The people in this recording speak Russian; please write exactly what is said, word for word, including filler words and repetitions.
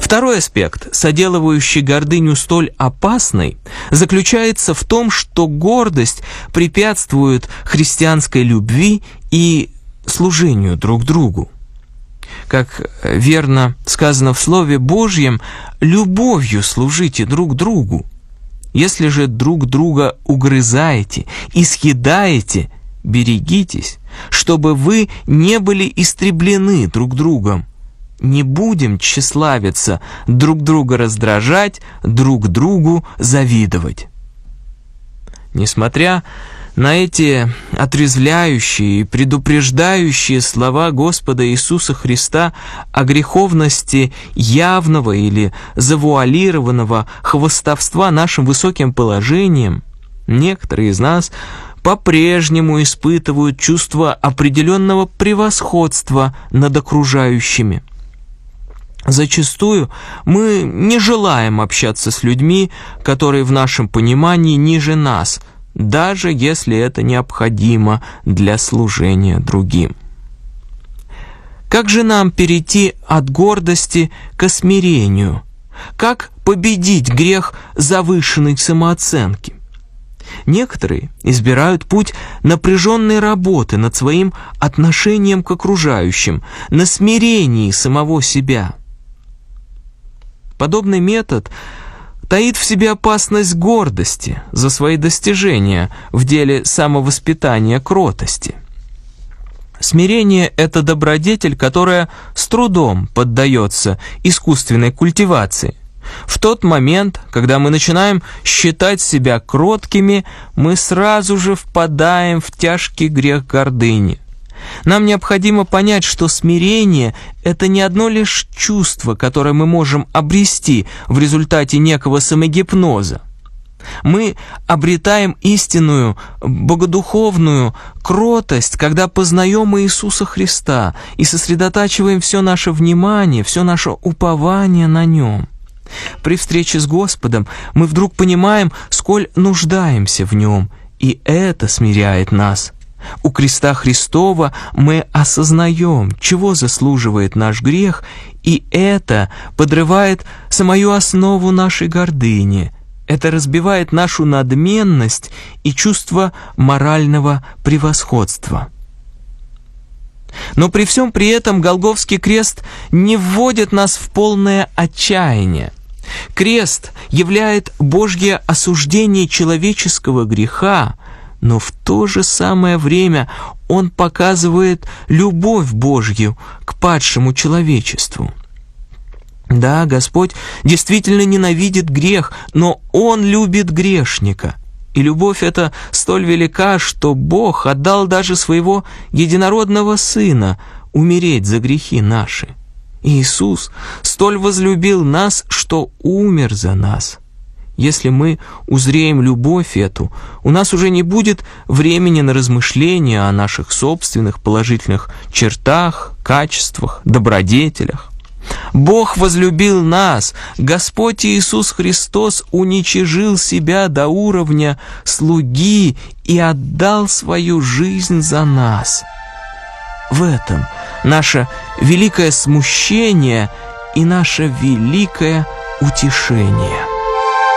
Второй аспект, соделывающий гордыню столь опасной, заключается в том, что гордость препятствует христианской любви и служению друг другу. Как верно сказано в Слове Божьем, любовью служите друг другу. Если же друг друга угрызаете и съедаете, берегитесь, чтобы вы не были истреблены друг другом. Не будем тщеславиться, друг друга раздражать, друг другу завидовать. Несмотря на эти отрезвляющие и предупреждающие слова Господа Иисуса Христа о греховности явного или завуалированного хвастовства нашим высоким положением, некоторые из нас по-прежнему испытывают чувство определенного превосходства над окружающими. Зачастую мы не желаем общаться с людьми, которые в нашем понимании ниже нас, даже если это необходимо для служения другим. Как же нам перейти от гордости к смирению? Как победить грех завышенной самооценки? Некоторые избирают путь напряженной работы над своим отношением к окружающим, на смирении самого себя. Подобный метод таит в себе опасность гордости за свои достижения в деле самовоспитания кротости. Смирение – это добродетель, которая с трудом поддается искусственной культивации. В тот момент, когда мы начинаем считать себя кроткими, мы сразу же впадаем в тяжкий грех гордыни. Нам необходимо понять, что смирение – это не одно лишь чувство, которое мы можем обрести в результате некого самогипноза. Мы обретаем истинную, богодуховную кротость, когда познаем Иисуса Христа и сосредотачиваем все наше внимание, все наше упование на Нем. При встрече с Господом мы вдруг понимаем, сколь нуждаемся в Нем, и это смиряет нас. У креста Христова мы осознаем, чего заслуживает наш грех, и это подрывает самую основу нашей гордыни. Это разбивает нашу надменность и чувство морального превосходства. Но при всем при этом Голгофский крест не вводит нас в полное отчаяние. Крест являет Божье осуждение человеческого греха, но в то же самое время он показывает любовь Божью к падшему человечеству. Да, Господь действительно ненавидит грех, но Он любит грешника. И любовь эта столь велика, что Бог отдал даже своего единородного Сына умереть за грехи наши. Иисус столь возлюбил нас, что умер за нас. Если мы узреем любовь эту, у нас уже не будет времени на размышления о наших собственных положительных чертах, качествах, добродетелях. Бог возлюбил нас, Господь Иисус Христос уничижил себя до уровня слуги и отдал свою жизнь за нас. В этом наше великое смущение и наше великое утешение.